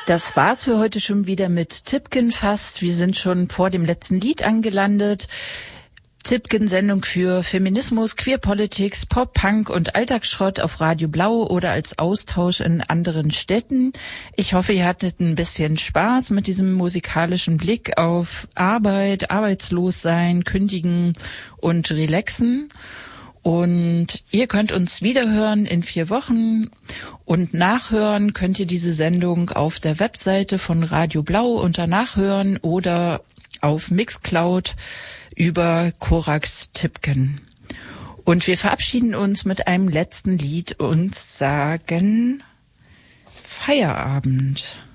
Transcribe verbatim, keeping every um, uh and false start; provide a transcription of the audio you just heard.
Das war's für heute schon wieder mit Tipken fast. Wir sind schon vor dem letzten Lied angelandet. Tipken-Sendung für Feminismus, Queerpolitics, Pop, Punk und Alltagsschrott auf Radio Blau oder als Austausch in anderen Städten. Ich hoffe, ihr hattet ein bisschen Spaß mit diesem musikalischen Blick auf Arbeit, Arbeitslossein, Kündigen und Relaxen. Und ihr könnt uns wiederhören in vier Wochen und nachhören könnt ihr diese Sendung auf der Webseite von Radio Blau unter Nachhören oder auf Mixcloud über Korax Tipken. Und wir verabschieden uns mit einem letzten Lied und sagen Feierabend.